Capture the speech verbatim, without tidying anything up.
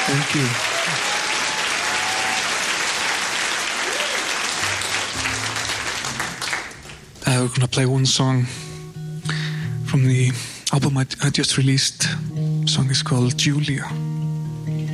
Thank you. I'm gonna play one song from the album I, I just released. The song is called Julia.